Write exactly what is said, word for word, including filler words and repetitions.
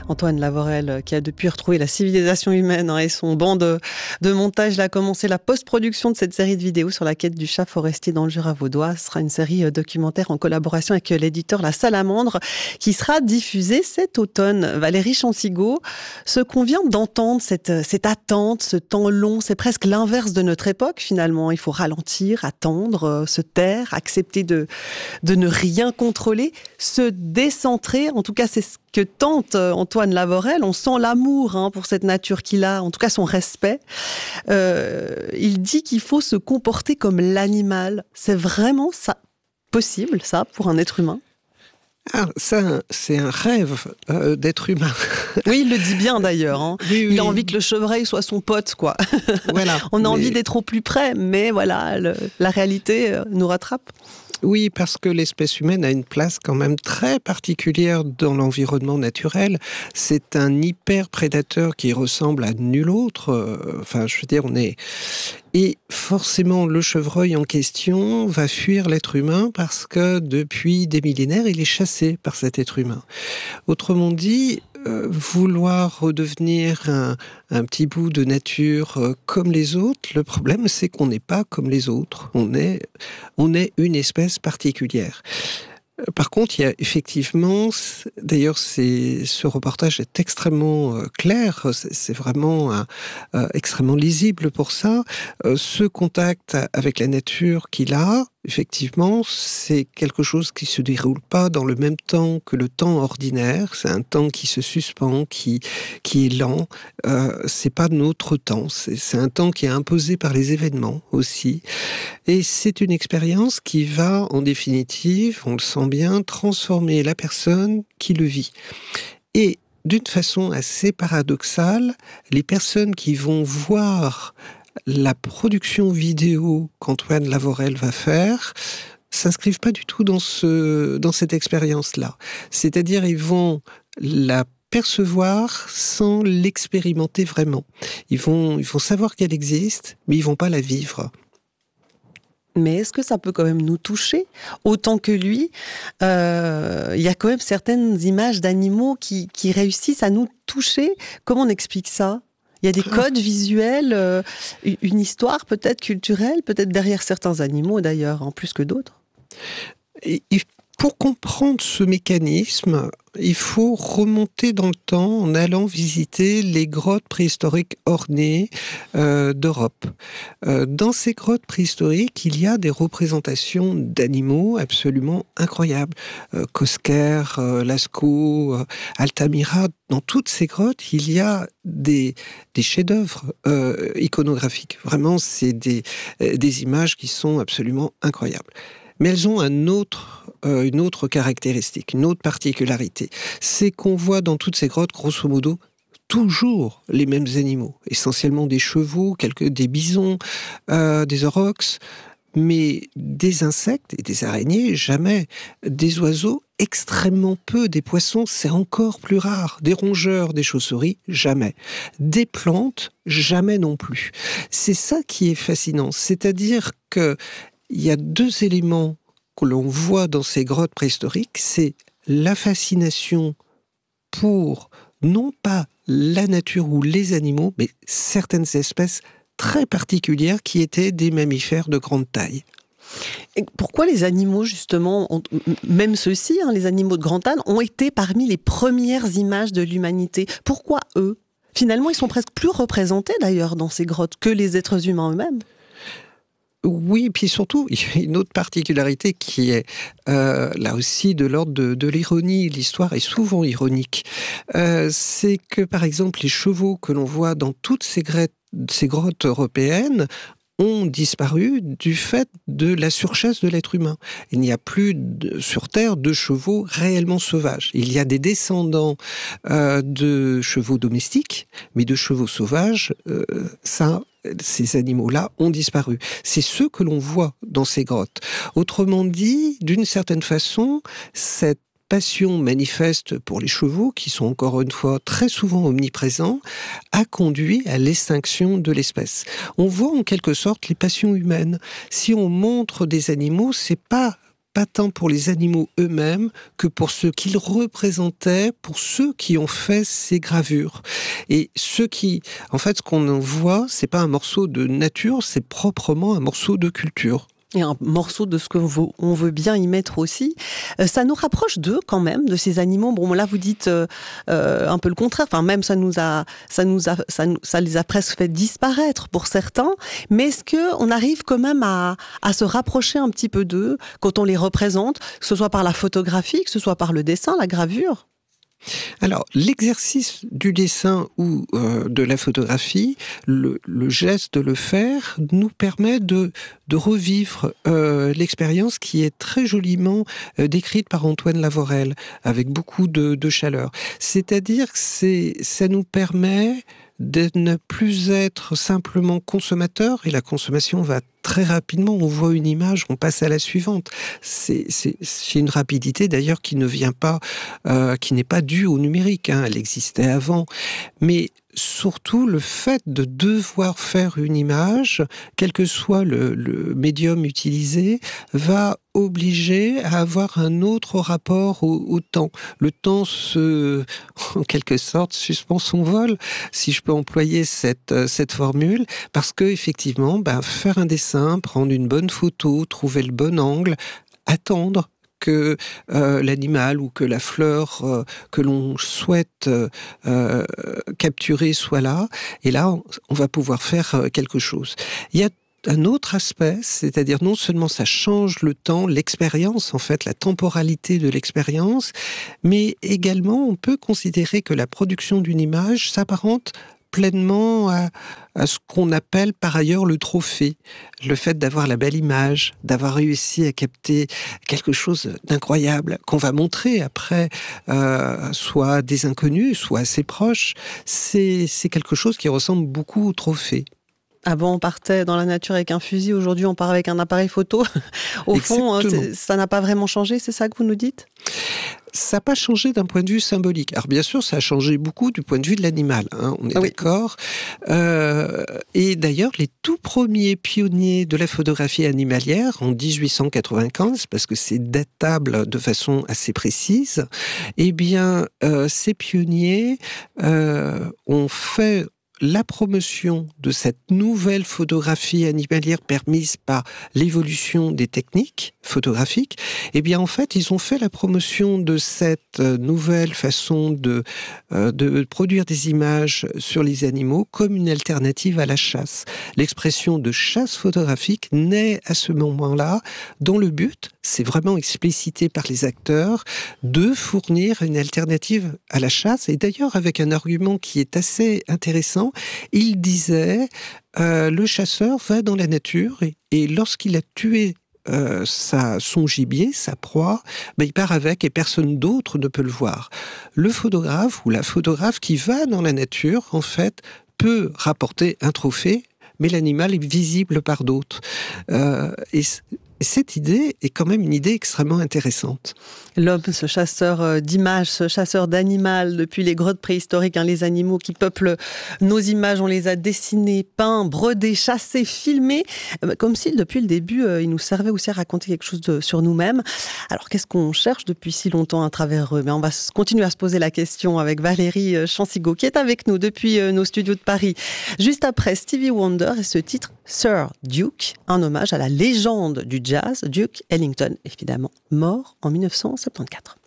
Antoine Lavorel, qui a depuis retrouvé la civilisation humaine hein, et son banc de, de montage, il a commencé la post-production de cette série de vidéos sur la quête du chat forestier dans le Jura vaudois. Ce sera une série documentaire en collaboration avec l'éditeur La Salamandre qui sera diffusée cet automne. Valérie Chansigaud, ce qu'on vient d'entendre, cette, cette attente, ce temps long, c'est presque l'inverse de notre époque finalement. Il faut ralentir, attendre, se taire, accepter de, de ne rien contrôler, se décentrer. En tout cas, c'est ce que tente Antoine Lavorel. On sent l'amour hein, pour cette nature qu'il a, en tout cas son respect. Euh, il dit qu'il faut se comporter comme l'animal. C'est vraiment ça possible, ça, pour un être humain? Ah, ça, c'est un rêve euh, d'être humain. Oui, il le dit bien d'ailleurs. Hein. Oui, oui. Il a envie que le chevreuil soit son pote, quoi. Voilà. On a mais... envie d'être au plus près, mais voilà, le, la réalité euh, nous rattrape. Oui, parce que l'espèce humaine a une place quand même très particulière dans l'environnement naturel. C'est un hyper-prédateur qui ressemble à nul autre. Enfin, je veux dire, on est... Et forcément, le chevreuil en question va fuir l'être humain parce que depuis des millénaires, il est chassé par cet être humain. Autrement dit, euh, vouloir redevenir un, un petit bout de nature euh, comme les autres, le problème, c'est qu'on n'est pas comme les autres. On est, on est une espèce particulière. Par contre, il y a effectivement, d'ailleurs, c'est, ce reportage est extrêmement euh, clair, c'est, c'est vraiment euh, euh, extrêmement lisible pour ça. Euh, ce contact avec la nature qu'il a, effectivement, c'est quelque chose qui se déroule pas dans le même temps que le temps ordinaire. C'est un temps qui se suspend, qui qui est lent. Euh, c'est pas notre temps. C'est, c'est un temps qui est imposé par les événements aussi. Et c'est une expérience qui va, en définitive, on le sent bien, transformer la personne qui le vit. Et d'une façon assez paradoxale, les personnes qui vont voir la production vidéo qu'Antoine Lavorel va faire s'inscrivent pas du tout dans ce, dans cette expérience-là. C'est-à-dire, ils vont la percevoir sans l'expérimenter vraiment. Ils vont, ils vont savoir qu'elle existe, mais ils vont pas la vivre. Mais est-ce que ça peut quand même nous toucher autant que lui? Euh, il y a quand même certaines images d'animaux qui, qui réussissent à nous toucher. Comment on explique ça? Il y a des codes visuels, euh, une histoire peut-être culturelle, peut-être derrière certains animaux d'ailleurs, en plus que d'autres. Et, et pour comprendre ce mécanisme, il faut remonter dans le temps en allant visiter les grottes préhistoriques ornées euh, d'Europe. Euh, dans ces grottes préhistoriques, il y a des représentations d'animaux absolument incroyables. Euh, Cosquer, euh, Lascaux, euh, Altamira, dans toutes ces grottes, il y a des, des chefs-d'œuvre euh, iconographiques. Vraiment, c'est des, euh, des images qui sont absolument incroyables. Mais elles ont un autre, euh, une autre caractéristique, une autre particularité. C'est qu'on voit dans toutes ces grottes, grosso modo, toujours les mêmes animaux. Essentiellement des chevaux, quelques, des bisons, euh, des aurochs, mais des insectes et des araignées, jamais. Des oiseaux, extrêmement peu. Des poissons, c'est encore plus rare. Des rongeurs, des chauves-souris, jamais. Des plantes, jamais non plus. C'est ça qui est fascinant. C'est-à-dire que il y a deux éléments que l'on voit dans ces grottes préhistoriques, c'est la fascination pour, non pas la nature ou les animaux, mais certaines espèces très particulières qui étaient des mammifères de grande taille. Et pourquoi les animaux, justement, ont, même ceux-ci, hein, les animaux de grande taille, ont été parmi les premières images de l'humanité? Pourquoi eux? Finalement, ils sont presque plus représentés d'ailleurs dans ces grottes que les êtres humains eux-mêmes. Oui, et puis surtout, il y a une autre particularité qui est euh, là aussi de l'ordre de, de l'ironie. L'histoire est souvent ironique. Euh, c'est que, par exemple, les chevaux que l'on voit dans toutes ces, grette, ces grottes européennes ont disparu du fait de la surchasse de l'être humain. Il n'y a plus de, sur Terre de chevaux réellement sauvages. Il y a des descendants euh, de chevaux domestiques, mais de chevaux sauvages, euh, ça... ces animaux-là ont disparu. C'est ceux que l'on voit dans ces grottes. Autrement dit, d'une certaine façon, cette passion manifeste pour les chevaux, qui sont encore une fois très souvent omniprésents, a conduit à l'extinction de l'espèce. On voit en quelque sorte les passions humaines. Si on montre des animaux, c'est pas pas tant pour les animaux eux-mêmes que pour ce qu'ils représentaient, pour ceux qui ont fait ces gravures. Et ceux qui, en fait, ce qu'on en voit, c'est pas un morceau de nature, c'est proprement un morceau de culture. Et un morceau de ce qu'on on veut bien y mettre aussi. Euh, ça nous rapproche d'eux quand même, de ces animaux. Bon, là, vous dites euh, euh, un peu le contraire. Enfin, même ça nous a, ça nous a, ça, ça les a presque fait disparaître pour certains. Mais est-ce que on arrive quand même à, à se rapprocher un petit peu d'eux quand on les représente, que ce soit par la photographie, que ce soit par le dessin, la gravure? Alors, l'exercice du dessin ou euh, de la photographie, le, le geste de le faire, nous permet de, de revivre euh, l'expérience qui est très joliment euh, décrite par Antoine Lavorel, avec beaucoup de, de chaleur. C'est-à-dire que c'est, ça nous permet de ne plus être simplement consommateur, et la consommation va très rapidement, on voit une image, on passe à la suivante. C'est, c'est, c'est une rapidité d'ailleurs qui ne vient pas, euh, qui n'est pas due au numérique, hein, elle existait avant, mais surtout le fait de devoir faire une image, quel que soit le, le médium utilisé, va obliger à avoir un autre rapport au, au temps. Le temps se, en quelque sorte, suspend son vol, si je peux employer cette, cette formule, parce que effectivement, ben, faire un dessin, prendre une bonne photo, trouver le bon angle, attendre que euh, l'animal ou que la fleur euh, que l'on souhaite euh, euh, capturer soit là, et là, on, on va pouvoir faire euh, quelque chose. Il y a un autre aspect, c'est-à-dire non seulement ça change le temps, l'expérience, en fait, la temporalité de l'expérience, mais également on peut considérer que la production d'une image s'apparente pleinement à, à ce qu'on appelle par ailleurs le trophée. Le fait d'avoir la belle image, d'avoir réussi à capter quelque chose d'incroyable qu'on va montrer après, euh, soit à des inconnus, soit à ses proches, c'est, c'est quelque chose qui ressemble beaucoup au trophée. Avant, on partait dans la nature avec un fusil. Aujourd'hui, on part avec un appareil photo. Au fond, ça n'a pas vraiment changé, c'est ça que vous nous dites ? Ça n'a pas changé d'un point de vue symbolique. Alors bien sûr, ça a changé beaucoup du point de vue de l'animal, hein, on est ah oui. d'accord. Euh, et d'ailleurs, les tout premiers pionniers de la photographie animalière, en dix-huit cent quatre-vingt-quinze, parce que c'est datable de façon assez précise, eh bien, euh, ces pionniers euh, ont fait la promotion de cette nouvelle photographie animalière permise par l'évolution des techniques photographiques, eh bien en fait ils ont fait la promotion de cette nouvelle façon de, euh, de produire des images sur les animaux comme une alternative à la chasse. L'expression de chasse photographique naît à ce moment-là dont le but, c'est vraiment explicité par les acteurs, de fournir une alternative à la chasse, et d'ailleurs avec un argument qui est assez intéressant. Il disait euh, le chasseur va dans la nature et, et lorsqu'il a tué euh, sa, son gibier, sa proie, ben, il part avec et personne d'autre ne peut le voir. Le photographe ou la photographe qui va dans la nature, en fait, peut rapporter un trophée, mais l'animal est visible par d'autres. Euh, et cette idée est quand même une idée extrêmement intéressante. L'homme, ce chasseur d'images, ce chasseur d'animal, depuis les grottes préhistoriques, hein, les animaux qui peuplent nos images, on les a dessinés, peints, brodés, chassés, filmés, comme si depuis le début, ils nous servaient aussi à raconter quelque chose de, sur nous-mêmes. Alors qu'est-ce qu'on cherche depuis si longtemps à travers eux ? Mais on va continuer à se poser la question avec Valérie Chansigo, qui est avec nous depuis nos studios de Paris. Juste après Stevie Wonder et ce titre Sir Duke, un hommage à la légende du jazz, Duke Ellington, évidemment, mort en mille neuf cent soixante-quatorze.